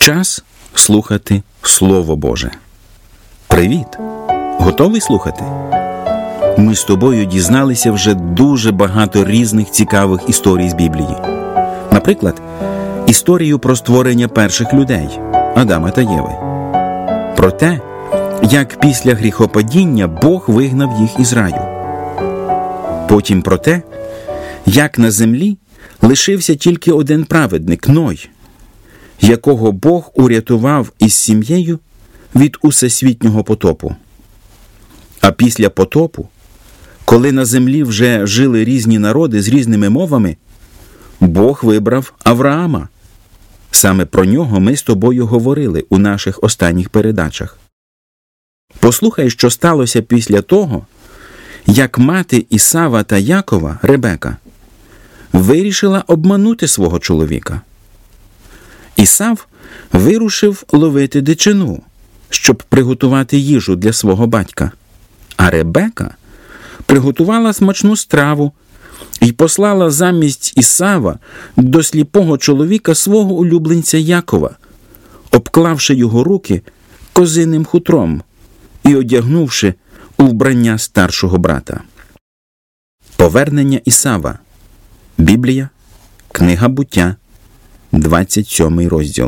Час слухати Слово Боже. Привіт! Готовий слухати? Ми з тобою дізналися вже дуже багато різних цікавих історій з Біблії. Наприклад, історію про створення перших людей – Адама та Єви. Про те, як після гріхопадіння Бог вигнав їх із раю. Потім про те, як на землі лишився тільки один праведник – Ной, якого Бог урятував із сім'єю від усесвітнього потопу. А після потопу, коли на землі вже жили різні народи з різними мовами, Бог вибрав Авраама. Саме про нього ми з тобою говорили у наших останніх передачах. Послухай, що сталося після того, як мати Ісава та Якова, Ребека, вирішила обманути свого чоловіка. Ісав вирушив ловити дичину, щоб приготувати їжу для свого батька, а Ребека приготувала смачну страву і послала замість Ісава до сліпого чоловіка свого улюбленця Якова, обклавши його руки козиним хутром і одягнувши у вбрання старшого брата. Повернення Ісава. Біблія, книга Буття, 27 розділ.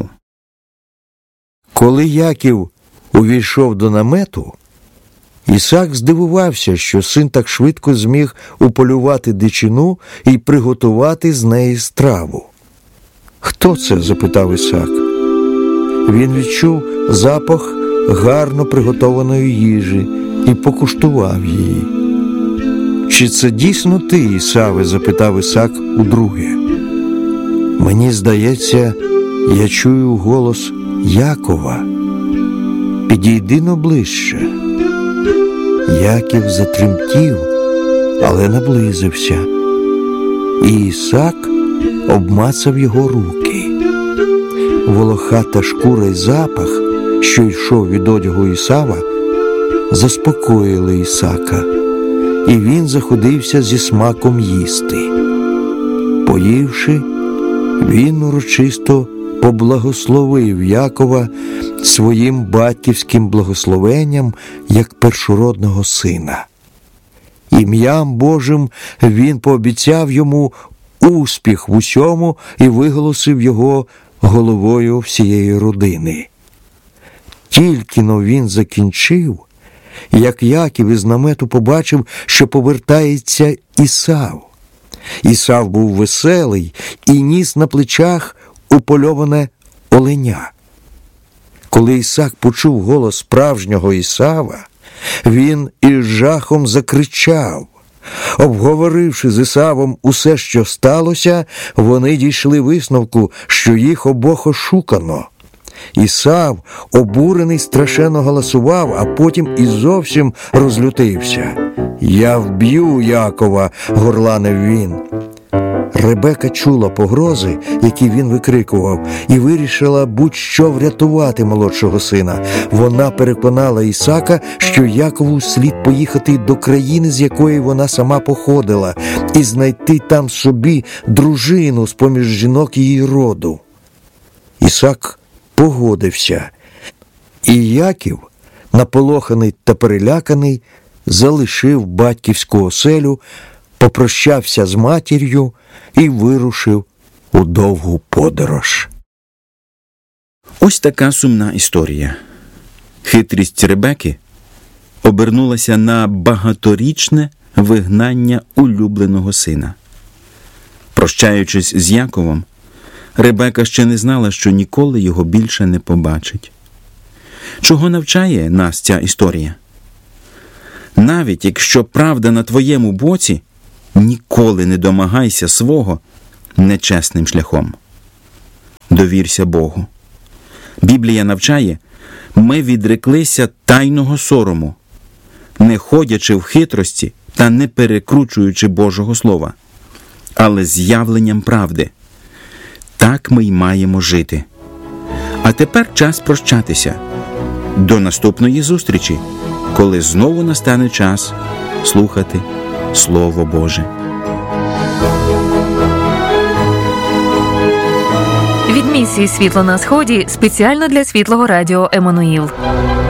Коли Яків увійшов до намету, Ісак здивувався, що син так швидко зміг уполювати дичину і приготувати з неї страву. «Хто це?» – запитав Ісак. Він відчув запах гарно приготованої їжі і покуштував її. «Чи це дійсно ти, Ісаве?» – запитав Ісак удруге. «Мені здається, я чую голос Якова. Підійди-но ближче». Яків затремтів, але наблизився, і Ісак обмацав його руки. Волохата шкура й запах, що йшов від одягу Ісава, заспокоїли Ісака, і він заходився зі смаком їсти. Поївши, він урочисто поблагословив Якова своїм батьківським благословенням як першородного сина. Ім'ям Божим він пообіцяв йому успіх в усьому і виголосив його головою всієї родини. Тільки-но він закінчив, як Яків із намету побачив, що повертається Ісав. Ісав був веселий і ніс на плечах упольоване оленя. Коли Ісак почув голос справжнього Ісава, він із жахом закричав. Обговоривши з Ісавом усе, що сталося, вони дійшли висновку, що їх обох ошукано. Ісав, обурений, страшенно галасував, а потім і зовсім розлютився. «Я вб'ю Якова!» – горланив він. Ребека чула погрози, які він викрикував, і вирішила будь-що врятувати молодшого сина. Вона переконала Ісака, що Якову слід поїхати до країни, з якої вона сама походила, і знайти там собі дружину з-поміж жінок її роду. Ісак погодився, і Яків, наполоханий та переляканий, залишив батьківську оселю, попрощався з матір'ю і вирушив у довгу подорож. Ось така сумна історія. Хитрість Ребеки обернулася на багаторічне вигнання улюбленого сина. Прощаючись з Яковом, Ребека ще не знала, що ніколи його більше не побачить. Чого навчає нас ця історія? Навіть якщо правда на твоєму боці, ніколи не домагайся свого нечесним шляхом. Довірся Богу. Біблія навчає, ми відреклися тайного сорому, не ходячи в хитрості та не перекручуючи Божого Слова, але з явленням правди. Так ми й маємо жити. А тепер час прощатися. До наступної зустрічі, коли знову настане час слухати Слово Боже. місії «Світло на Сході» спеціально для Світлого Радіо «Еммануїл».